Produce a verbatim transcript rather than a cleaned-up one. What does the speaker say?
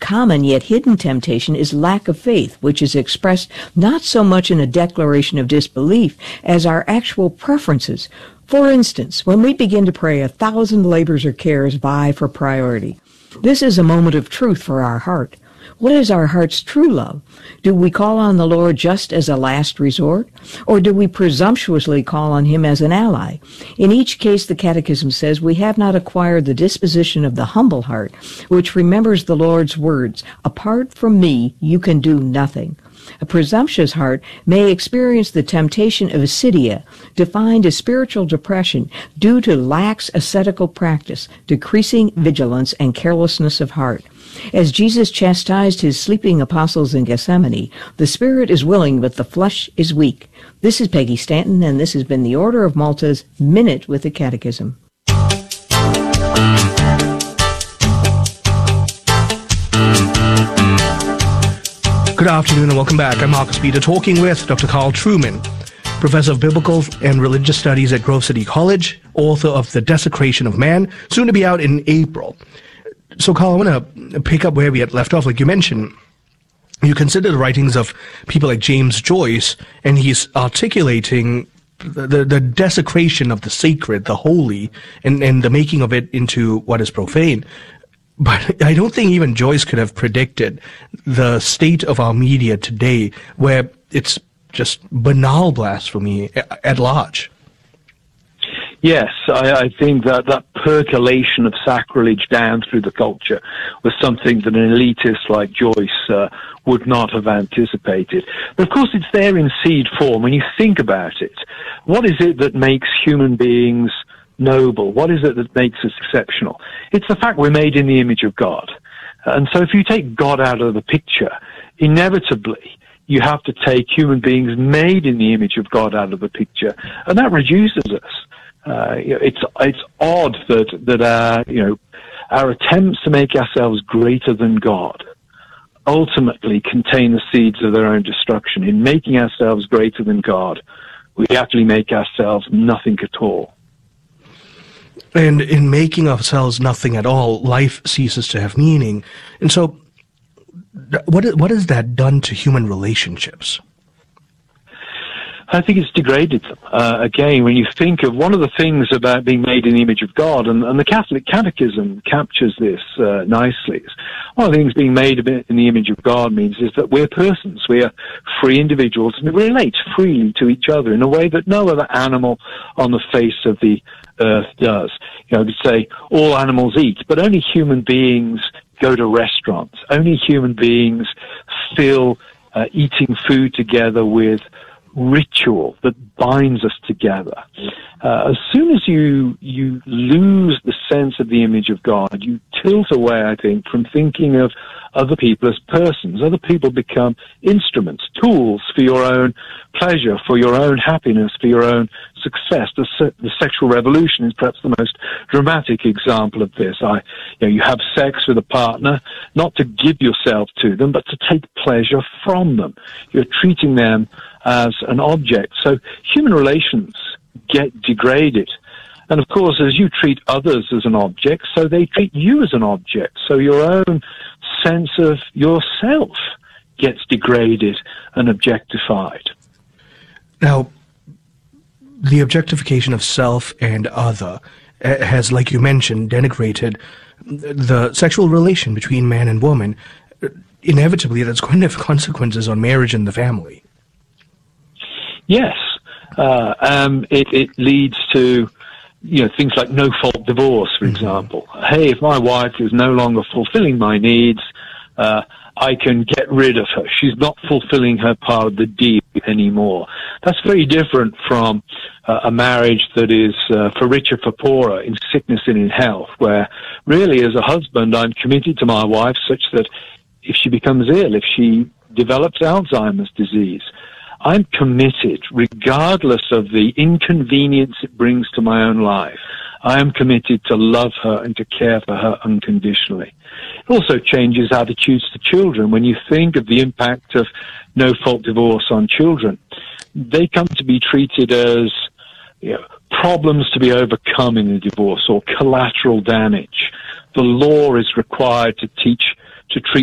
common yet hidden temptation is lack of faith, which is expressed not so much in a declaration of disbelief as our actual preferences. For instance, when we begin to pray, a thousand labors or cares vie for priority. This is a moment of truth for our heart. What is our heart's true love? Do we call on the Lord just as a last resort? Or do we presumptuously call on him as an ally? In each case, the Catechism says, we have not acquired the disposition of the humble heart, which remembers the Lord's words, apart from me, you can do nothing. A presumptuous heart may experience the temptation of acedia, defined as spiritual depression due to lax ascetical practice, decreasing vigilance, and carelessness of heart. As Jesus chastised his sleeping apostles in Gethsemane, the spirit is willing, but the flesh is weak. This is Peggy Stanton, and this has been the Order of Malta's Minute with the Catechism. Good afternoon and welcome back. I'm Marcus Peter, talking with Doctor Carl Trueman, Professor of Biblical and Religious Studies at Grove City College, author of The Desecration of Man, soon to be out in April. So, Carl, I want to pick up where we had left off. Like you mentioned, you consider the writings of people like James Joyce, and he's articulating the, the, the desecration of the sacred, the holy, and, and the making of it into what is profane. But I don't think even Joyce could have predicted the state of our media today, where it's just banal blasphemy at large. Yes, I, I think that that percolation of sacrilege down through the culture was something that an elitist like Joyce uh, would not have anticipated. But of course it's there in seed form. When you think about it, what is it that makes human beings noble? What is it that makes us exceptional? It's the fact we're made in the image of God. And so if you take God out of the picture, inevitably you have to take human beings made in the image of God out of the picture, and that reduces us. Uh, you know, it's it's odd that that our you know our attempts to make ourselves greater than God ultimately contain the seeds of their own destruction. In making ourselves greater than God, we actually make ourselves nothing at all. And in making ourselves nothing at all, life ceases to have meaning. And so, what what has that done to human relationships? I think it's degraded them. Uh, again, when you think of one of the things about being made in the image of God, and, and the Catholic Catechism captures this uh, nicely, is one of the things being made in the image of God means is that we're persons, we are free individuals, and we relate freely to each other in a way that no other animal on the face of the earth does. You know, we say all animals eat, but only human beings go to restaurants. Only human beings fill uh, eating food together with ritual that binds us together. Uh, as soon as you you lose the sense of the image of God, you tilt away, I think, from thinking of other people as persons. Other people become instruments, tools for your own pleasure, for your own happiness, for your own success. The, se the sexual revolution is perhaps the most dramatic example of this. I, you know, you have sex with a partner, not to give yourself to them, but to take pleasure from them. You're treating them as an object. So human relations get degraded. And of course, as you treat others as an object, so they treat you as an object. So your own sense of yourself gets degraded and objectified. Now, the objectification of self and other has, like you mentioned, denigrated the sexual relation between man and woman. Inevitably, that's going to have consequences on marriage and the family. Yes. Uh, um, it, it leads to, you know, things like no-fault divorce, for mm-hmm. example. Hey, if my wife is no longer fulfilling my needs, uh, I can get rid of her. She's not fulfilling her part of the deal anymore. That's very different from uh, a marriage that is uh, for richer, for poorer, in sickness and in health, where really as a husband I'm committed to my wife such that if she becomes ill, if she develops Alzheimer's disease, I'm committed, regardless of the inconvenience it brings to my own life. I am committed to love her and to care for her unconditionally. It also changes attitudes to children. When you think of the impact of no-fault divorce on children, they come to be treated as, you know, problems to be overcome in a divorce or collateral damage. The law is required to teach, to treat